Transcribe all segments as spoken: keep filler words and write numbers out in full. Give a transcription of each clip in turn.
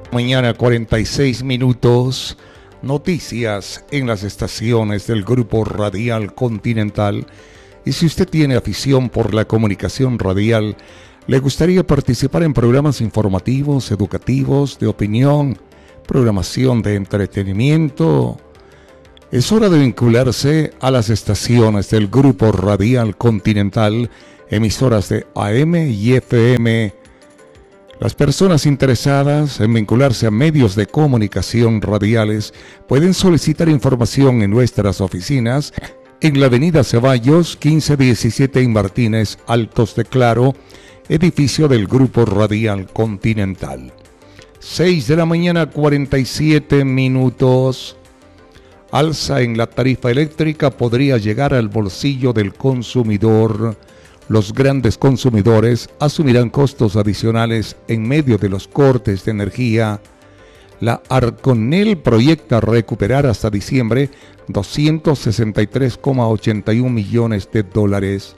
Mañana cuarenta y seis minutos, noticias en las estaciones del Grupo Radial Continental. Y si usted tiene afición por la comunicación radial, le gustaría participar en programas informativos, educativos, de opinión, programación de entretenimiento, es hora de vincularse a las estaciones del Grupo Radial Continental, emisoras de A M y F M. Las personas interesadas en vincularse a medios de comunicación radiales pueden solicitar información en nuestras oficinas en la avenida Ceballos, quince diecisiete en Martínez, Altos de Claro, edificio del Grupo Radial Continental. seis de la mañana, cuarenta y siete minutos. Alza en la tarifa eléctrica podría llegar al bolsillo del consumidor. Los grandes consumidores asumirán costos adicionales en medio de los cortes de energía. La Arconel proyecta recuperar hasta diciembre doscientos sesenta y tres coma ochenta y uno millones de dólares.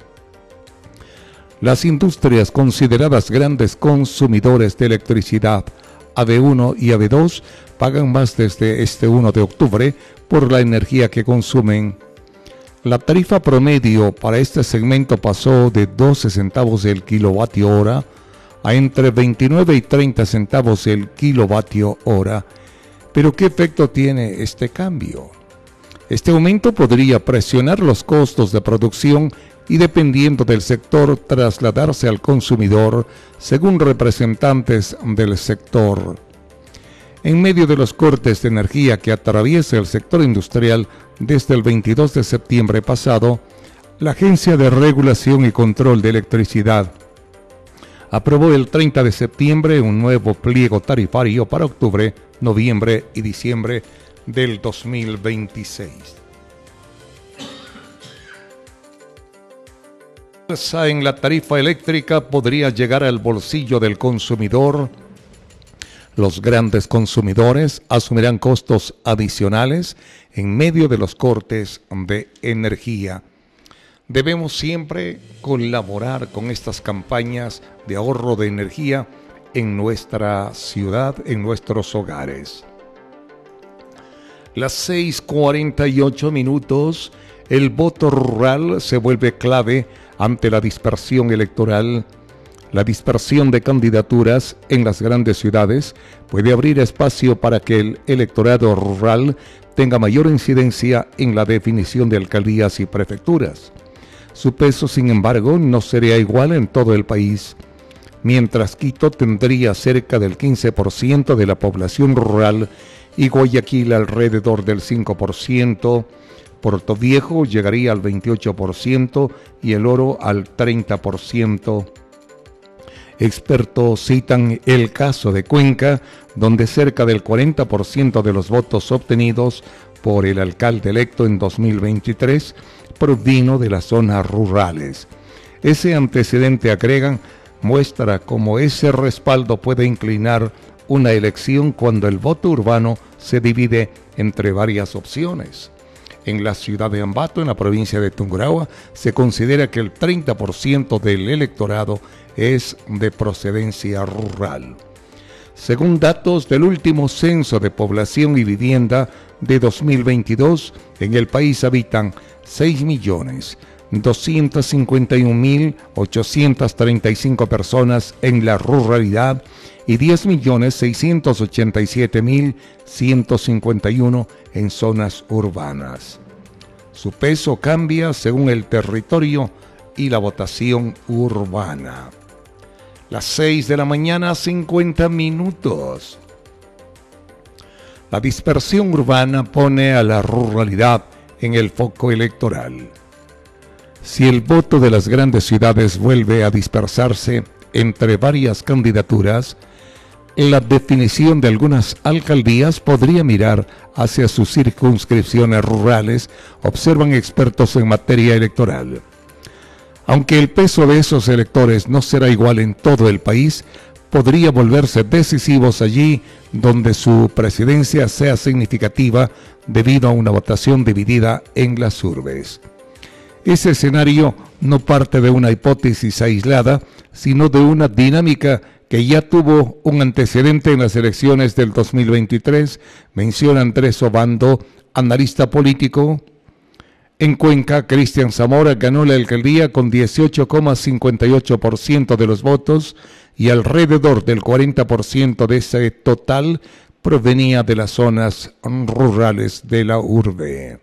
Las industrias consideradas grandes consumidores de electricidad, A B uno y A B dos, pagan más desde este primero de octubre por la energía que consumen. La tarifa promedio para este segmento pasó de doce centavos el kilovatio hora a entre veintinueve y treinta centavos el kilovatio hora. Pero ¿qué efecto tiene este cambio? Este aumento podría presionar los costos de producción y, dependiendo del sector, trasladarse al consumidor, según representantes del sector. En medio de los cortes de energía que atraviesa el sector industrial desde el veintidós de septiembre pasado, la Agencia de Regulación y Control de Electricidad aprobó el treinta de septiembre un nuevo pliego tarifario para octubre, noviembre y diciembre del dos mil veintiséis. La alza en la tarifa eléctrica podría llegar al bolsillo del consumidor. Los grandes consumidores asumirán costos adicionales en medio de los cortes de energía. Debemos siempre colaborar con estas campañas de ahorro de energía en nuestra ciudad, en nuestros hogares. Las seis cuarenta y ocho minutos, el voto rural se vuelve clave ante la dispersión electoral. La dispersión de candidaturas en las grandes ciudades puede abrir espacio para que el electorado rural tenga mayor incidencia en la definición de alcaldías y prefecturas. Su peso, sin embargo, no sería igual en todo el país. Mientras Quito tendría cerca del quince por ciento de la población rural y Guayaquil alrededor del cinco por ciento, Puerto Viejo llegaría al veintiocho por ciento y El Oro al treinta por ciento. Expertos citan el caso de Cuenca, donde cerca del cuarenta por ciento de los votos obtenidos por el alcalde electo en dos mil veintitrés provino de las zonas rurales. Ese antecedente, agregan, muestra cómo ese respaldo puede inclinar una elección cuando el voto urbano se divide entre varias opciones. En la ciudad de Ambato, en la provincia de Tungurahua, se considera que el treinta por ciento del electorado es de procedencia rural. Según datos del último censo de población y vivienda de dos mil veintidós, en el país habitan seis millones doscientos cincuenta y un mil ochocientos treinta y cinco personas en la ruralidad y diez millones seiscientos ochenta y siete mil ciento cincuenta y uno en zonas urbanas. Su peso cambia según el territorio y la votación urbana. Las seis de la mañana, cincuenta minutos. La dispersión urbana pone a la ruralidad en el foco electoral. Si el voto de las grandes ciudades vuelve a dispersarse entre varias candidaturas, la definición de algunas alcaldías podría mirar hacia sus circunscripciones rurales, observan expertos en materia electoral. Aunque el peso de esos electores no será igual en todo el país, podría volverse decisivos allí donde su presidencia sea significativa debido a una votación dividida en las urbes. Ese escenario no parte de una hipótesis aislada, sino de una dinámica que ya tuvo un antecedente en las elecciones del dos mil veintitrés, menciona Andrés Obando, analista político. En Cuenca, Cristian Zamora ganó la alcaldía con dieciocho coma cincuenta y ocho por ciento de los votos y alrededor del cuarenta por ciento de ese total provenía de las zonas rurales de la urbe.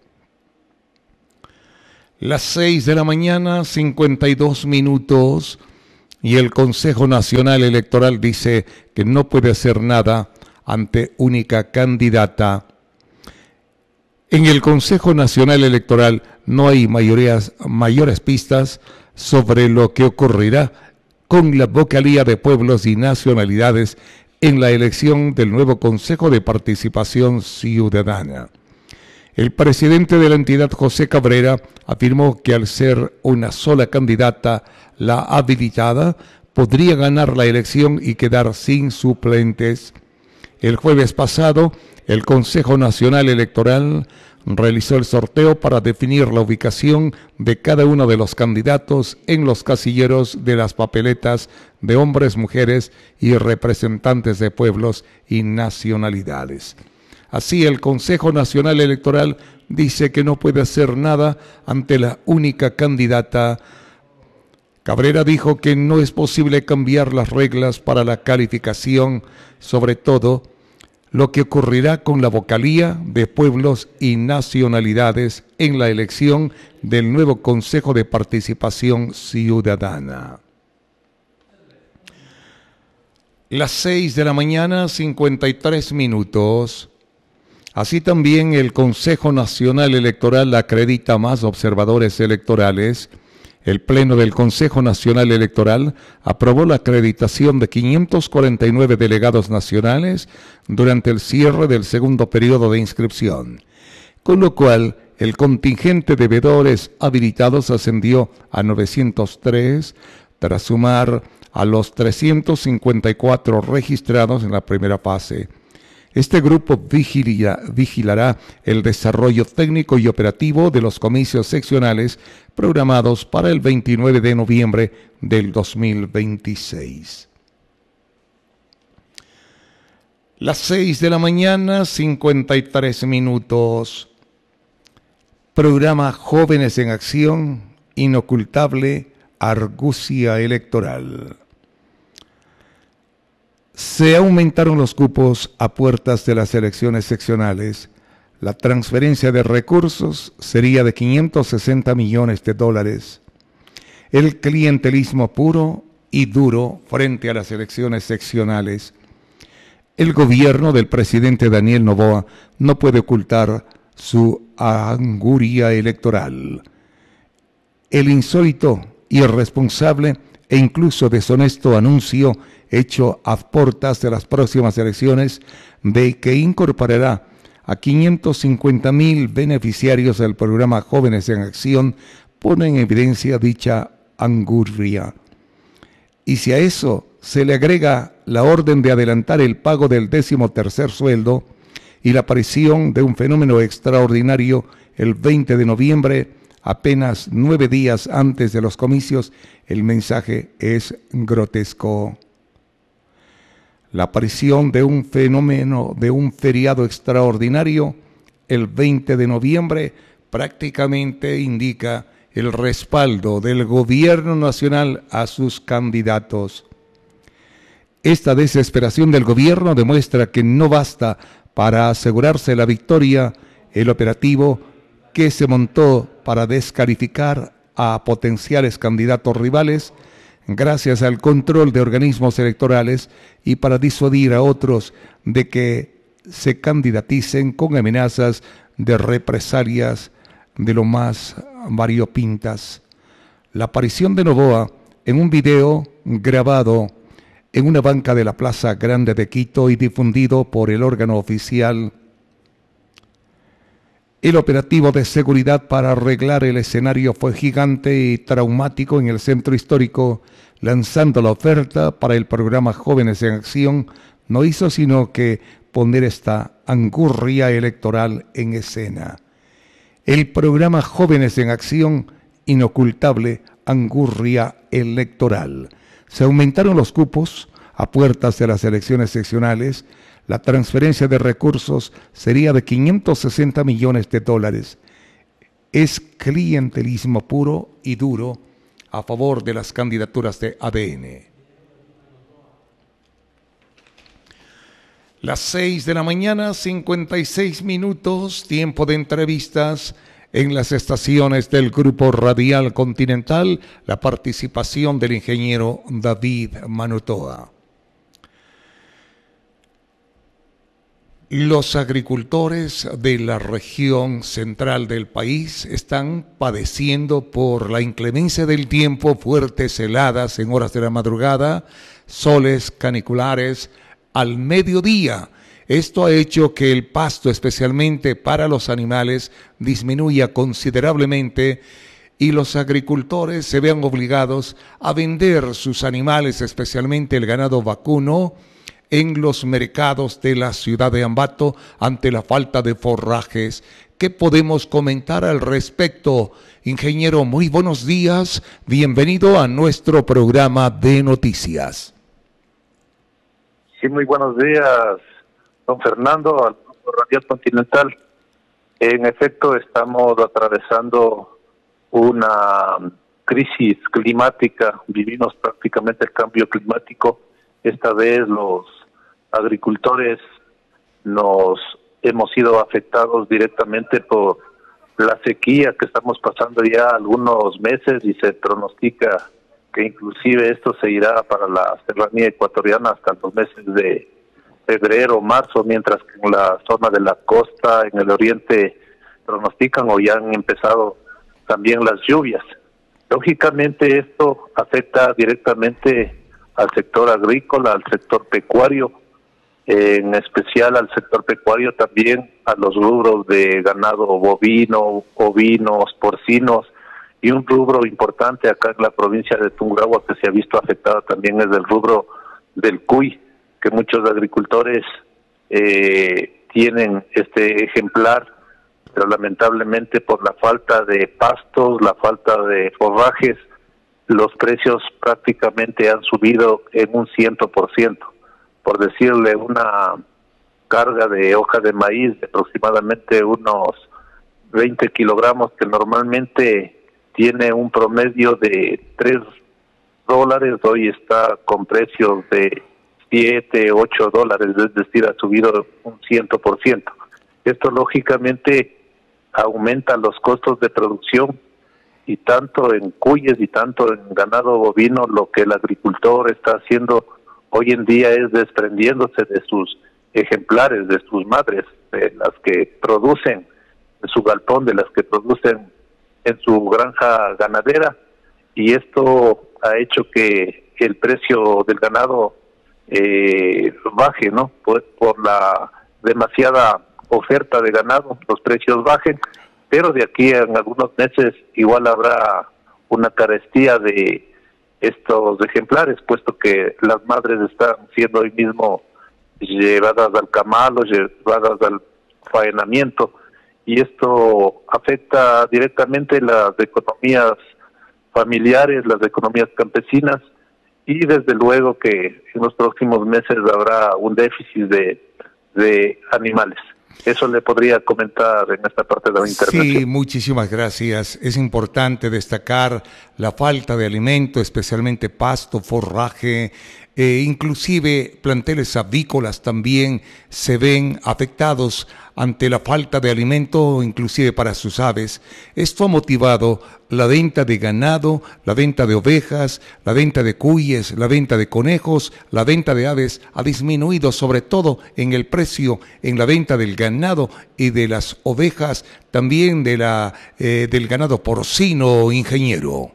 Las seis de la mañana, cincuenta y dos minutos, y el Consejo Nacional Electoral dice que no puede hacer nada ante única candidata. En el Consejo Nacional Electoral no hay mayorías, mayores pistas sobre lo que ocurrirá con la vocalía de pueblos y nacionalidades en la elección del nuevo Consejo de Participación Ciudadana. El presidente de la entidad, José Cabrera, afirmó que al ser una sola candidata, la habilitada, podría ganar la elección y quedar sin suplentes. El jueves pasado, el Consejo Nacional Electoral realizó el sorteo para definir la ubicación de cada uno de los candidatos en los casilleros de las papeletas de hombres, mujeres y representantes de pueblos y nacionalidades. Así, el Consejo Nacional Electoral dice que no puede hacer nada ante la única candidata. Cabrera dijo que no es posible cambiar las reglas para la calificación, sobre todo lo que ocurrirá con la vocalía de pueblos y nacionalidades en la elección del nuevo Consejo de Participación Ciudadana. Las seis de la mañana, cincuenta y tres minutos. Así también el Consejo Nacional Electoral acredita más observadores electorales. El Pleno del Consejo Nacional Electoral aprobó la acreditación de quinientos cuarenta y nueve delegados nacionales durante el cierre del segundo periodo de inscripción, con lo cual el contingente de veedores habilitados ascendió a novecientos tres, tras sumar a los trescientos cincuenta y cuatro registrados en la primera fase. Este grupo vigila, vigilará el desarrollo técnico y operativo de los comicios seccionales programados para el veintinueve de noviembre del dos mil veintiséis. Las seis de la mañana, cincuenta y tres minutos. Programa Jóvenes en Acción, inocultable argucia electoral. Se aumentaron los cupos a puertas de las elecciones seccionales. La transferencia de recursos sería de quinientos sesenta millones de dólares. El clientelismo puro y duro frente a las elecciones seccionales. El gobierno del presidente Daniel Noboa no puede ocultar su anguria electoral. El insólito, irresponsable e incluso deshonesto anuncio hecho a puertas de las próximas elecciones de que incorporará a quinientos cincuenta mil beneficiarios del programa Jóvenes en Acción pone en evidencia dicha angurria. Y si a eso se le agrega la orden de adelantar el pago del décimo tercer sueldo y la aparición de un fenómeno extraordinario el veinte de noviembre, apenas nueve días antes de los comicios, el mensaje es grotesco. La aparición de un fenómeno, de un feriado extraordinario, el veinte de noviembre, prácticamente indica el respaldo del gobierno nacional a sus candidatos. Esta desesperación del gobierno demuestra que no basta para asegurarse la victoria el operativo que se montó para descalificar a potenciales candidatos rivales, gracias al control de organismos electorales y para disuadir a otros de que se candidaticen con amenazas de represalias de lo más variopintas. La aparición de Noboa en un video grabado en una banca de la Plaza Grande de Quito y difundido por el órgano oficial. El operativo de seguridad para arreglar el escenario fue gigante y traumático en el centro histórico, lanzando la oferta para el programa Jóvenes en Acción, no hizo sino que poner esta angurria electoral en escena. El programa Jóvenes en Acción inocultable angurria electoral. Se aumentaron los cupos a puertas de las elecciones seccionales. La transferencia de recursos sería de quinientos sesenta millones de dólares. Es clientelismo puro y duro a favor de las candidaturas de A D N. Las seis de la mañana, cincuenta y seis minutos, tiempo de entrevistas en las estaciones del Grupo Radial Continental, la participación del ingeniero David Manotoa. Los agricultores de la región central del país están padeciendo por la inclemencia del tiempo, fuertes heladas en horas de la madrugada, soles caniculares al mediodía. Esto ha hecho que el pasto, especialmente para los animales, disminuya considerablemente y los agricultores se vean obligados a vender sus animales, especialmente el ganado vacuno, en los mercados de la ciudad de Ambato ante la falta de forrajes. ¿Qué podemos comentar al respecto? Ingeniero, muy buenos días. Bienvenido a nuestro programa de noticias. Sí, muy buenos días, don Fernando, al Grupo Radial Continental. En efecto, estamos atravesando una crisis climática, vivimos prácticamente el cambio climático. Esta vez los agricultores nos hemos sido afectados directamente por la sequía que estamos pasando ya algunos meses y se pronostica que inclusive esto se irá para la serranía ecuatoriana hasta los meses de febrero, marzo, mientras que en la zona de la costa, en el oriente, pronostican o ya han empezado también las lluvias. Lógicamente esto afecta directamente al sector agrícola, al sector pecuario, en especial al sector pecuario, también a los rubros de ganado bovino, ovinos, porcinos, y un rubro importante acá en la provincia de Tungurahua que se ha visto afectada también es el rubro del cuy, que muchos agricultores eh, tienen este ejemplar, pero lamentablemente por la falta de pastos, la falta de forrajes, los precios prácticamente han subido en un ciento por ciento. Por decirle, una carga de hoja de maíz de aproximadamente unos veinte kilogramos, que normalmente tiene un promedio de tres dólares, hoy está con precios de siete, ocho dólares, es decir, ha subido un ciento por ciento. Esto lógicamente aumenta los costos de producción, y tanto en cuyes y tanto en ganado bovino, lo que el agricultor está haciendo hoy en día es desprendiéndose de sus ejemplares, de sus madres, de las que producen, de su galpón, de las que producen en su granja ganadera, y esto ha hecho que el precio del ganado eh, baje, ¿no? Por, por la demasiada oferta de ganado, los precios bajen, pero de aquí en algunos meses igual habrá una carestía de estos ejemplares, puesto que las madres están siendo hoy mismo llevadas al camal o llevadas al faenamiento, y esto afecta directamente las economías familiares, las economías campesinas, y desde luego que en los próximos meses habrá un déficit de, de animales. Eso le podría comentar en esta parte de la intervención. Sí, muchísimas gracias. Es importante destacar la falta de alimento, especialmente pasto, forraje, eh, inclusive planteles avícolas también se ven afectados ante la falta de alimento, inclusive para sus aves. Esto ha motivado la venta de ganado, la venta de ovejas, la venta de cuyes, la venta de conejos, la venta de aves ha disminuido, sobre todo en el precio, en la venta del ganado y de las ovejas, también de la eh, del ganado porcino, ingeniero.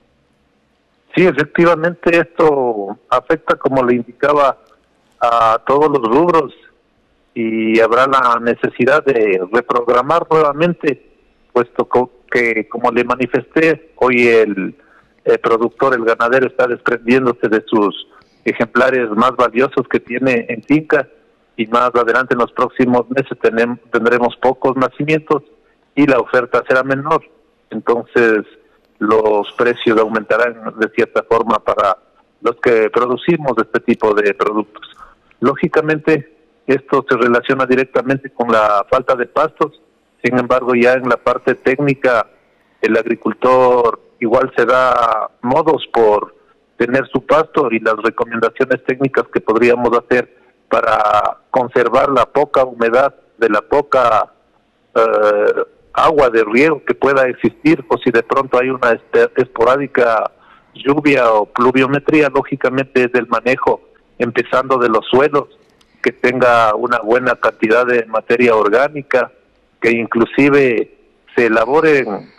Sí, efectivamente esto afecta, como le indicaba, a todos los rubros, y habrá la necesidad de reprogramar nuevamente, puesto que, como le manifesté, hoy el, el productor, el ganadero, está desprendiéndose de sus ejemplares más valiosos que tiene en finca, y más adelante en los próximos meses tenemos, tendremos pocos nacimientos y la oferta será menor. Entonces, los precios aumentarán de cierta forma para los que producimos este tipo de productos. Lógicamente, esto se relaciona directamente con la falta de pastos. Sin embargo, ya en la parte técnica, el agricultor igual se da modos por tener su pasto, y las recomendaciones técnicas que podríamos hacer para conservar la poca humedad, de la poca eh, agua de riego que pueda existir, o si de pronto hay una esporádica lluvia o pluviometría, lógicamente es del manejo, empezando de los suelos, que tenga una buena cantidad de materia orgánica, que inclusive se elaboren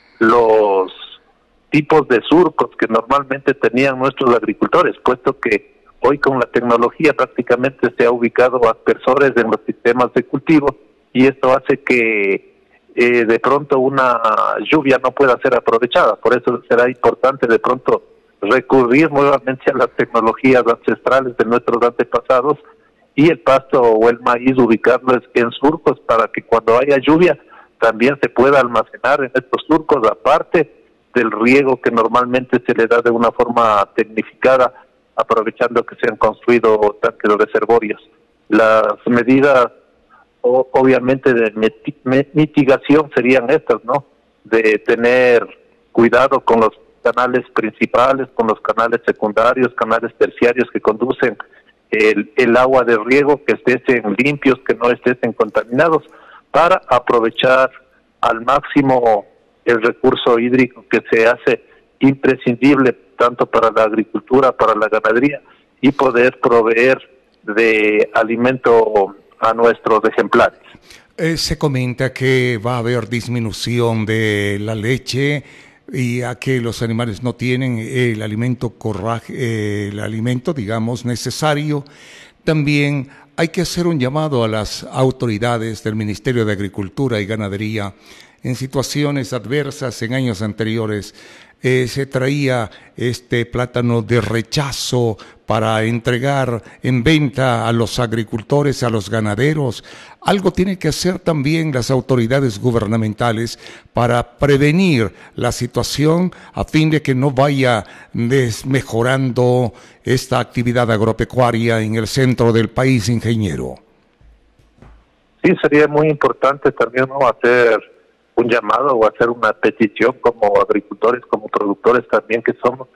los tipos de surcos que normalmente tenían nuestros agricultores, puesto que hoy con la tecnología prácticamente se ha ubicado aspersores en los sistemas de cultivo, y esto hace que eh, de pronto una lluvia no pueda ser aprovechada. Por eso será importante de pronto recurrir nuevamente a las tecnologías ancestrales de nuestros antepasados, y el pasto o el maíz ubicarlo en surcos para que cuando haya lluvia también se pueda almacenar en estos surcos, aparte del riego que normalmente se le da de una forma tecnificada, aprovechando que se han construido tanques de reservorios. Las medidas o, obviamente de mitigación serían estas, ¿no? De tener cuidado con los canales principales, con los canales secundarios, canales terciarios que conducen el, el agua de riego, que estén limpios, que no estén contaminados, para aprovechar al máximo el recurso hídrico que se hace imprescindible tanto para la agricultura, para la ganadería, y poder proveer de alimento a nuestros ejemplares. Eh, se comenta que va a haber disminución de la leche, y a que los animales no tienen el alimento corraje, eh, el alimento, digamos, necesario. También hay que hacer un llamado a las autoridades del Ministerio de Agricultura y Ganadería. En situaciones adversas en años anteriores eh, se traía este plátano de rechazo para entregar en venta a los agricultores, a los ganaderos. Algo tiene que hacer también las autoridades gubernamentales para prevenir la situación, a fin de que no vaya desmejorando esta actividad agropecuaria en el centro del país, ingeniero. Sí, sería muy importante también, ¿no?, hacer un llamado o hacer una petición como agricultores, como productores también que somos,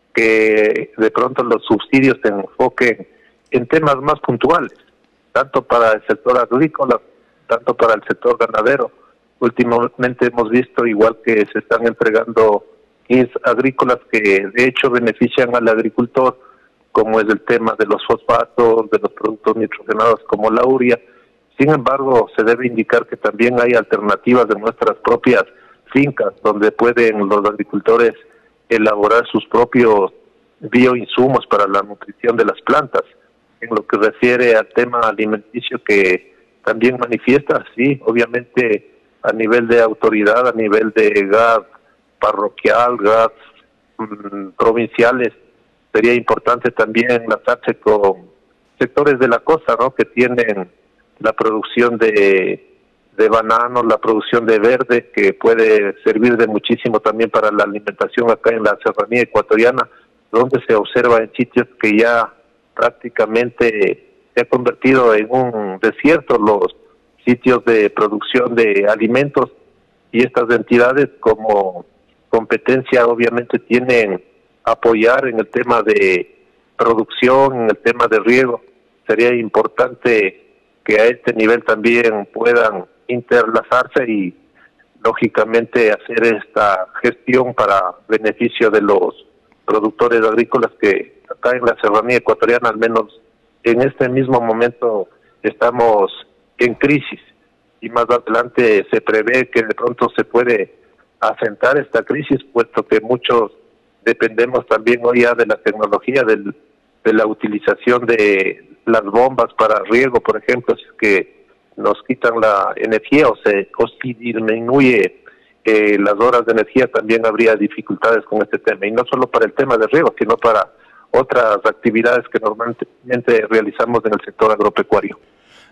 que de pronto los subsidios se enfoquen en temas más puntuales, tanto para el sector agrícola, tanto para el sector ganadero. Últimamente hemos visto igual que se están entregando kits agrícolas que de hecho benefician al agricultor, como es el tema de los fosfatos, de los productos nitrogenados como la urea. Sin embargo, se debe indicar que también hay alternativas de nuestras propias fincas, donde pueden los agricultores elaborar sus propios bioinsumos para la nutrición de las plantas. En lo que refiere al tema alimenticio que también manifiesta, sí, obviamente a nivel de autoridad, a nivel de G A D parroquial, G A D mmm, provinciales, sería importante también enlazarse con sectores de la costa, ¿no?, que tienen la producción de, de bananos, la producción de verde, que puede servir de muchísimo también para la alimentación acá en la serranía ecuatoriana, donde se observa en sitios que ya prácticamente se ha convertido en un desierto los sitios de producción de alimentos, y estas entidades como competencia obviamente tienen apoyar en el tema de producción, en el tema de riego. Sería importante que a este nivel también puedan interlazarse y lógicamente hacer esta gestión para beneficio de los productores agrícolas que acá en la serranía ecuatoriana, al menos en este mismo momento, estamos en crisis, y más adelante se prevé que de pronto se puede asentar esta crisis, puesto que muchos dependemos también hoy ya de la tecnología, del, de la utilización de las bombas para riego, por ejemplo. Si es que nos quitan la energía o se o si disminuye eh, las horas de energía, también habría dificultades con este tema, y no solo para el tema de riego, sino para otras actividades que normalmente realizamos en el sector agropecuario.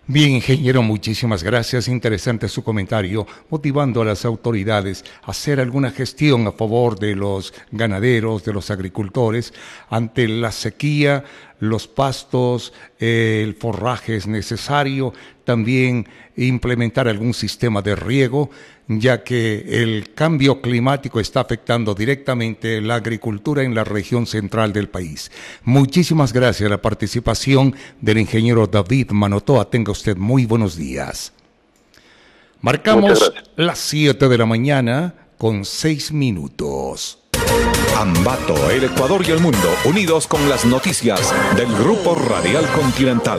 Bien, ingeniero, muchísimas gracias. Interesante su comentario, motivando a las autoridades a hacer alguna gestión a favor de los ganaderos, de los agricultores, ante la sequía, los pastos, eh, el forraje es necesario, también implementar algún sistema de riego, ya que el cambio climático está afectando directamente la agricultura en la región central del país. Muchísimas gracias a la participación del ingeniero David Manotoa. Tenga usted muy buenos días. Marcamos las siete de la mañana con seis minutos. Ambato, el Ecuador y el mundo, unidos con las noticias del Grupo Radial Continental.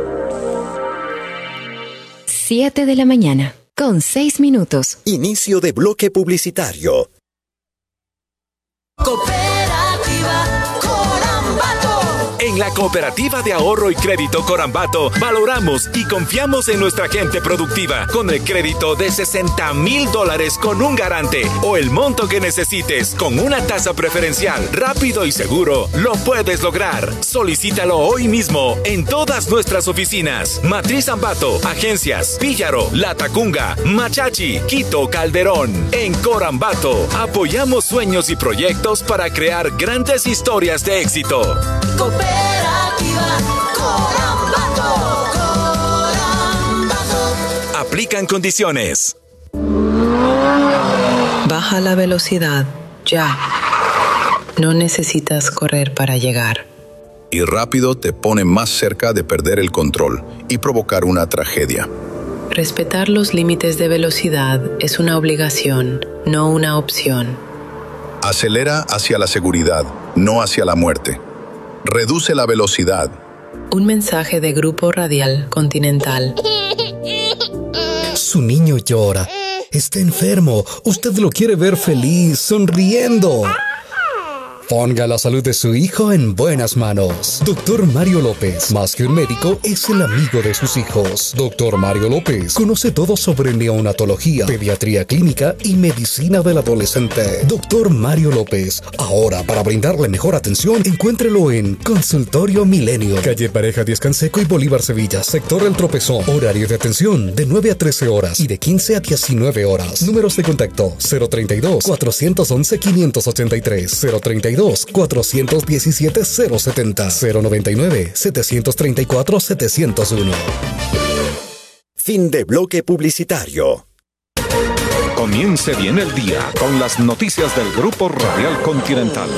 siete de la mañana, con seis minutos. Inicio de bloque publicitario. Cooperativa Corambato. En la Cooperativa de Ahorro y Crédito Corambato valoramos y confiamos en nuestra gente productiva con el crédito de sesenta mil dólares con un garante o el monto que necesites con una tasa preferencial, rápido y seguro. Lo puedes lograr. Solicítalo hoy mismo en todas nuestras oficinas. Matriz Ambato, Agencias, Píllaro, Latacunga, Machachi, Quito, Calderón. En Corambato apoyamos sueños y proyectos para crear grandes historias de éxito. Cooperativa Corambato. Corambato. Aplican condiciones. Baja la velocidad, ya. No necesitas correr para llegar. Y rápido te pone más cerca de perder el control y provocar una tragedia. Respetar los límites de velocidad es una obligación, no una opción. Acelera hacia la seguridad, no hacia la muerte. Reduce la velocidad. Un mensaje de Grupo Radial Continental. Su niño llora. Está enfermo. Usted lo quiere ver feliz, sonriendo. Ponga la salud de su hijo en buenas manos. Doctor Mario López, más que un médico, es el amigo de sus hijos. Doctor Mario López conoce todo sobre neonatología, pediatría clínica y medicina del adolescente. Doctor Mario López, ahora para brindarle mejor atención, encuéntrelo en Consultorio Milenio, calle Pareja Díaz Canseco y Bolívar Sevilla, sector El Tropezón. Horario de atención de nueve a trece horas y de quince a diecinueve horas. Números de contacto cero treinta y dos, cuatrocientos once, quinientos ochenta y tres, cero treinta y dos, cuatrocientos diecisiete, cero setenta, cero noventa y nueve, setecientos treinta y cuatro, setecientos uno. Fin de bloque publicitario. Comience bien el día con las noticias del Grupo Radial Continental.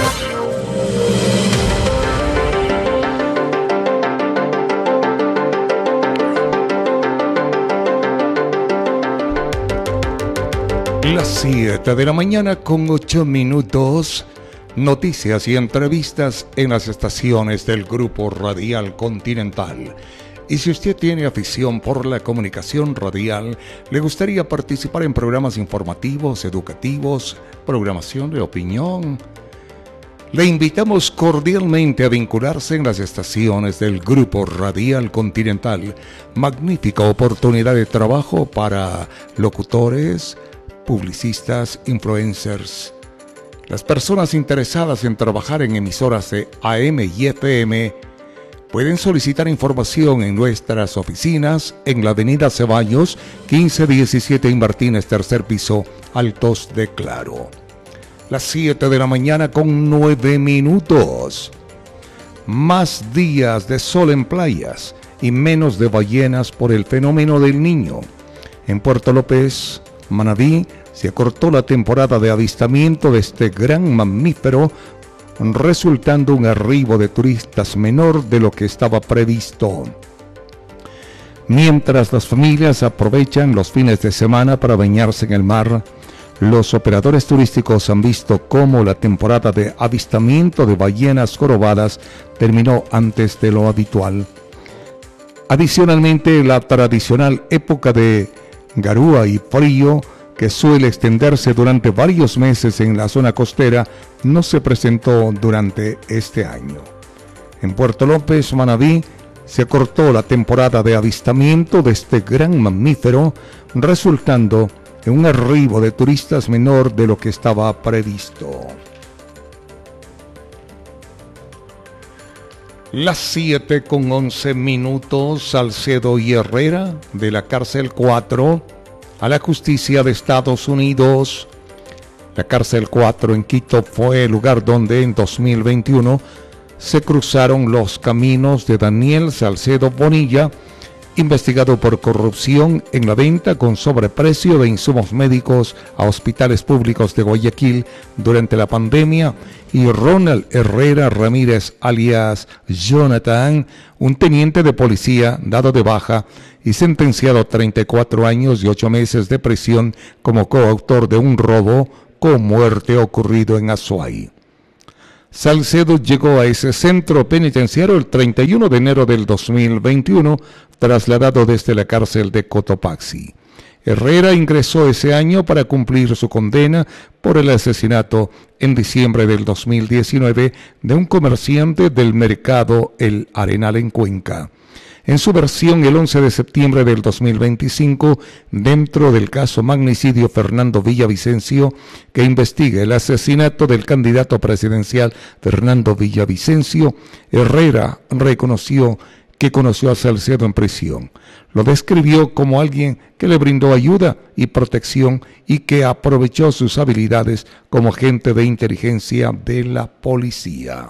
Las siete de la mañana con ocho minutos. Noticias y entrevistas en las estaciones del Grupo Radial Continental. Y si usted tiene afición por la comunicación radial, le gustaría participar en programas informativos, educativos, programación de opinión, le invitamos cordialmente a vincularse en las estaciones del Grupo Radial Continental. Magnífica oportunidad de trabajo para locutores, publicistas, influencers. Las personas interesadas en trabajar en emisoras de A M y F M pueden solicitar información en nuestras oficinas en la avenida Ceballos, quince diecisiete Martínez, tercer piso, Altos de Claro. Las siete de la mañana con nueve minutos. Más días de sol en playas y menos de ballenas por el fenómeno del Niño. En Puerto López, Manabí, se acortó la temporada de avistamiento de este gran mamífero, resultando un arribo de turistas menor de lo que estaba previsto. Mientras las familias aprovechan los fines de semana para bañarse en el mar, los operadores turísticos han visto cómo la temporada de avistamiento de ballenas jorobadas terminó antes de lo habitual. Adicionalmente, la tradicional época de garúa y frío, que suele extenderse durante varios meses en la zona costera, no se presentó durante este año. En Puerto López, Manabí, se acortó la temporada de avistamiento de este gran mamífero, resultando en un arribo de turistas menor de lo que estaba previsto. Las siete con once minutos. Salcedo y Herrera, de la cárcel cuatro a la justicia de Estados Unidos. La cárcel cuatro en Quito fue el lugar donde en dos mil veintiuno se cruzaron los caminos de Daniel Salcedo Bonilla, investigado por corrupción en la venta con sobreprecio de insumos médicos a hospitales públicos de Guayaquil durante la pandemia, y Ronald Herrera Ramírez, alias Jonathan, un teniente de policía dado de baja y sentenciado a treinta y cuatro años y ocho meses de prisión como coautor de un robo con muerte ocurrido en Azuay. Salcedo llegó a ese centro penitenciario el treinta y uno de enero del dos mil veintiuno, trasladado desde la cárcel de Cotopaxi. Herrera ingresó ese año para cumplir su condena por el asesinato en diciembre del dos mil diecinueve de un comerciante del mercado El Arenal en Cuenca. En su versión el once de septiembre del dos mil veinticinco, dentro del caso magnicidio Fernando Villavicencio, que investiga el asesinato del candidato presidencial Fernando Villavicencio, Herrera reconoció que conoció a Salcedo en prisión. Lo describió como alguien que le brindó ayuda y protección y que aprovechó sus habilidades como agente de inteligencia de la policía.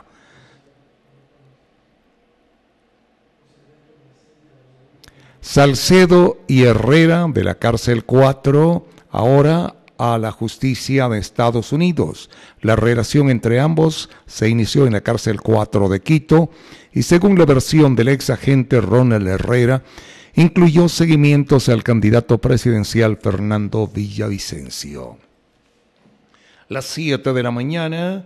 Salcedo y Herrera, de la cárcel cuatro, ahora a la justicia de Estados Unidos. La relación entre ambos se inició en la cárcel cuatro de Quito y, según la versión del ex agente Ronald Herrera, incluyó seguimientos al candidato presidencial Fernando Villavicencio. Las siete de la mañana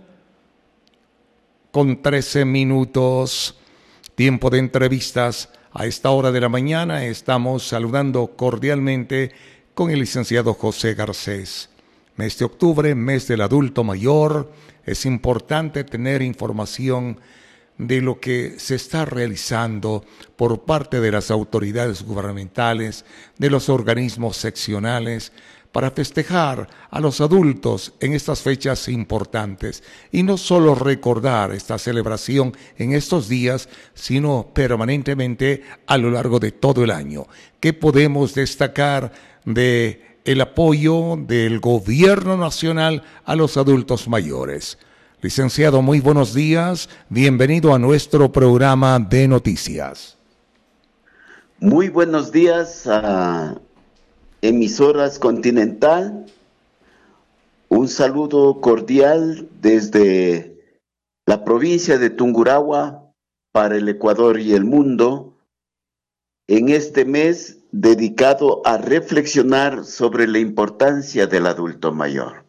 con trece minutos, tiempo de entrevistas. A esta hora de la mañana estamos saludando cordialmente con el licenciado José Garcés. Mes de octubre, mes del adulto mayor, es importante tener información de lo que se está realizando por parte de las autoridades gubernamentales, de los organismos seccionales, para festejar a los adultos en estas fechas importantes. Y no solo recordar esta celebración en estos días, sino permanentemente a lo largo de todo el año. ¿Qué podemos destacar de el apoyo del gobierno nacional a los adultos mayores? Licenciado, muy buenos días. Bienvenido a nuestro programa de noticias. Muy buenos días a Emisoras Continental. Un saludo cordial desde la provincia de Tungurahua para el Ecuador y el mundo en este mes dedicado a reflexionar sobre la importancia del adulto mayor.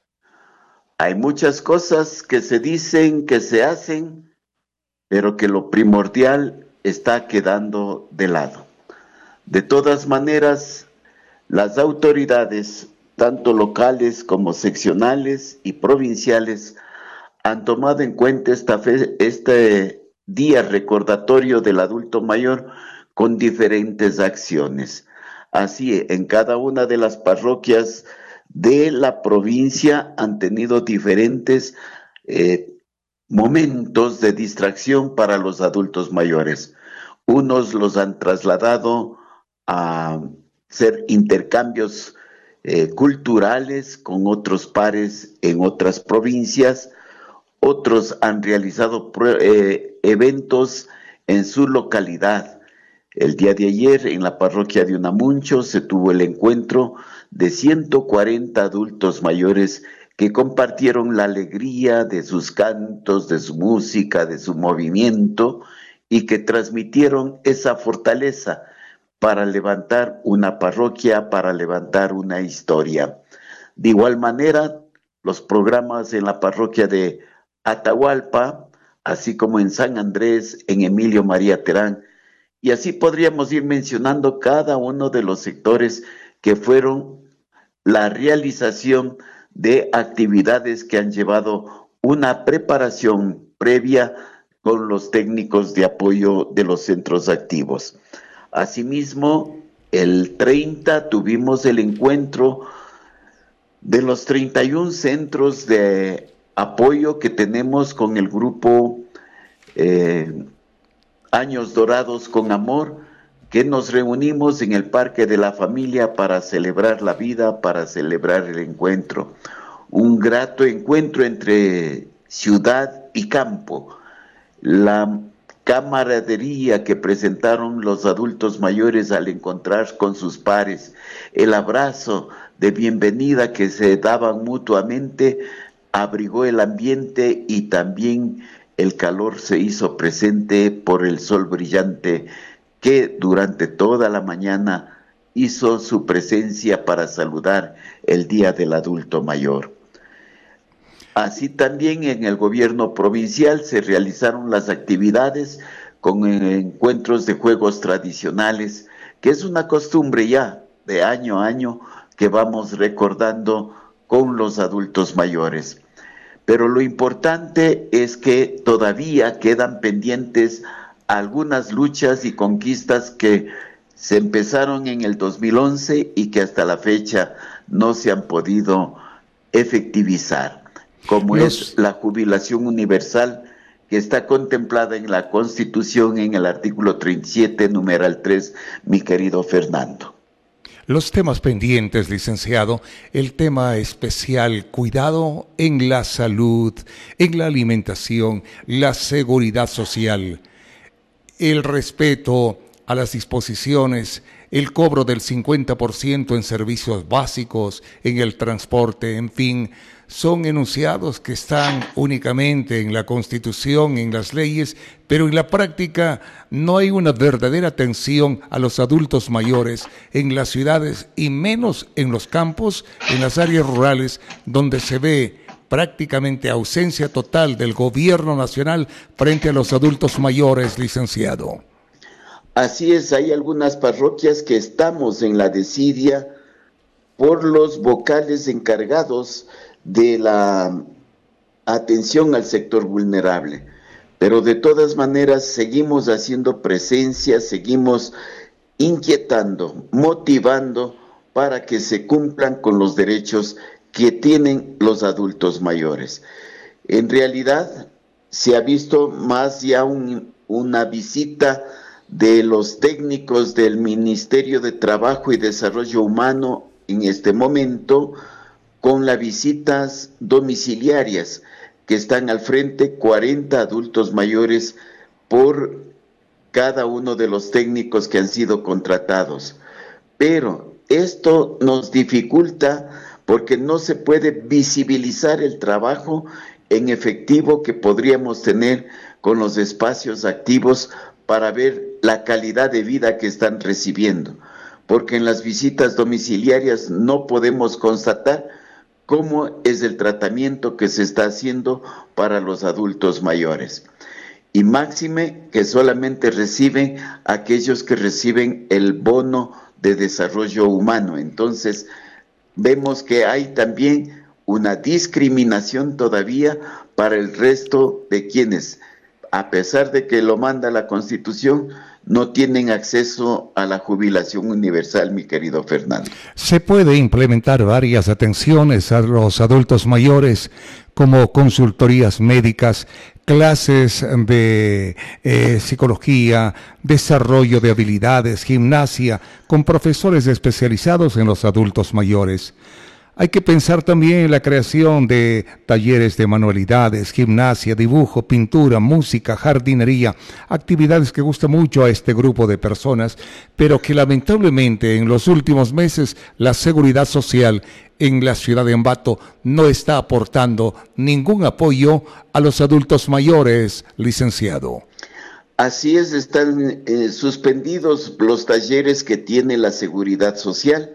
Hay muchas cosas que se dicen, que se hacen, pero que lo primordial está quedando de lado. De todas maneras, las autoridades, tanto locales como seccionales y provinciales, han tomado en cuenta esta fe, este día recordatorio del adulto mayor con diferentes acciones. Así, en cada una de las parroquias de la provincia han tenido diferentes eh, momentos de distracción para los adultos mayores. Unos los han trasladado a hacer intercambios eh, culturales con otros pares en otras provincias. Otros han realizado eh, eventos en su localidad. El día de ayer en la parroquia de Unamuncho se tuvo el encuentro de ciento cuarenta adultos mayores que compartieron la alegría de sus cantos, de su música, de su movimiento y que transmitieron esa fortaleza para levantar una parroquia, para levantar una historia. De igual manera, los programas en la parroquia de Atahualpa, así como en San Andrés, en Emilio María Terán, y así podríamos ir mencionando cada uno de los sectores que fueron la realización de actividades que han llevado una preparación previa con los técnicos de apoyo de los centros activos. Asimismo, el treinta tuvimos el encuentro de los treinta y un centros de apoyo que tenemos con el grupo eh, años dorados con amor, que nos reunimos en el Parque de la Familia para celebrar la vida, para celebrar el encuentro. Un grato encuentro entre ciudad y campo. La camaradería que presentaron los adultos mayores al encontrar con sus pares, el abrazo de bienvenida que se daban mutuamente, abrigó el ambiente y también el calor se hizo presente por el sol brillante que durante toda la mañana hizo su presencia para saludar el Día del Adulto Mayor. Así también en el gobierno provincial se realizaron las actividades con encuentros de juegos tradicionales, que es una costumbre ya de año a año que vamos recordando con los adultos mayores. Pero lo importante es que todavía quedan pendientes algunas luchas y conquistas que se empezaron en el dos mil once y que hasta la fecha no se han podido efectivizar, como Los... es la jubilación universal que está contemplada en la Constitución en el artículo treinta y siete, numeral tres, mi querido Fernando. Los temas pendientes, licenciado, el tema especial, cuidado en la salud, en la alimentación, la seguridad social, el respeto a las disposiciones, el cobro del cincuenta por ciento en servicios básicos, en el transporte, en fin, son enunciados que están únicamente en la Constitución, en las leyes, pero en la práctica no hay una verdadera atención a los adultos mayores en las ciudades y menos en los campos, en las áreas rurales, donde se ve prácticamente ausencia total del gobierno nacional frente a los adultos mayores, licenciado. Así es, hay algunas parroquias que estamos en la desidia por los vocales encargados de la atención al sector vulnerable, pero de todas maneras seguimos haciendo presencia, seguimos inquietando, motivando para que se cumplan con los derechos que tienen los adultos mayores. En realidad se ha visto más ya un, una visita de los técnicos del Ministerio de Trabajo y Desarrollo Humano en este momento, con las visitas domiciliarias que están al frente, cuarenta adultos mayores por cada uno de los técnicos que han sido contratados. Pero esto nos dificulta porque no se puede visibilizar el trabajo en efectivo que podríamos tener con los espacios activos para ver la calidad de vida que están recibiendo, porque en las visitas domiciliarias no podemos constatar cómo es el tratamiento que se está haciendo para los adultos mayores. Y máxime que solamente reciben aquellos que reciben el bono de desarrollo humano. Entonces, vemos que hay también una discriminación todavía para el resto de quienes, a pesar de que lo manda la Constitución, no tienen acceso a la jubilación universal, mi querido Fernando. Se puede implementar varias atenciones a los adultos mayores, como consultorías médicas, clases de eh, psicología, desarrollo de habilidades, gimnasia, con profesores especializados en los adultos mayores. Hay que pensar también en la creación de talleres de manualidades, gimnasia, dibujo, pintura, música, jardinería, actividades que gustan mucho a este grupo de personas, pero que lamentablemente en los últimos meses la seguridad social en la ciudad de Ambato no está aportando ningún apoyo a los adultos mayores, licenciado. Así es, están eh, suspendidos los talleres que tiene la seguridad social.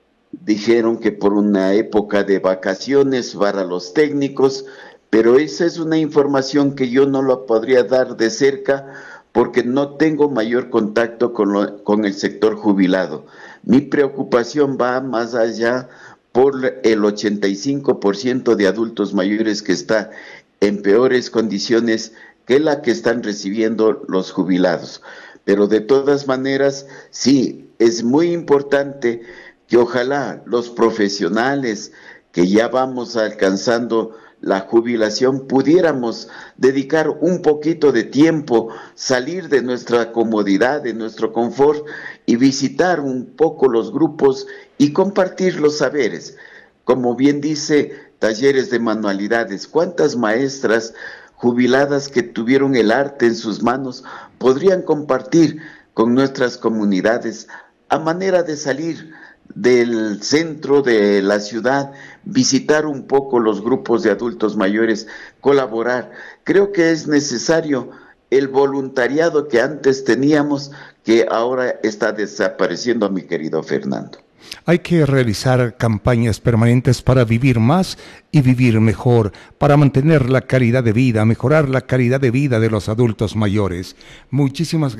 Dijeron que por una época de vacaciones para los técnicos, pero esa es una información que yo no la podría dar de cerca porque no tengo mayor contacto con, lo, con el sector jubilado. Mi preocupación va más allá por el ochenta y cinco por ciento de adultos mayores que está en peores condiciones que la que están recibiendo los jubilados. Pero de todas maneras, sí, es muy importante que ojalá los profesionales que ya vamos alcanzando la jubilación, pudiéramos dedicar un poquito de tiempo, salir de nuestra comodidad, de nuestro confort y visitar un poco los grupos y compartir los saberes. Como bien dice, talleres de manualidades. ¿Cuántas maestras jubiladas que tuvieron el arte en sus manos podrían compartir con nuestras comunidades a manera de salir del centro de la ciudad, visitar un poco los grupos de adultos mayores, colaborar? Creo que es necesario el voluntariado que antes teníamos, que ahora está desapareciendo, mi querido Fernando. Hay que realizar campañas permanentes para vivir más y vivir mejor, para mantener la calidad de vida, mejorar la calidad de vida de los adultos mayores. Muchísimas gracias.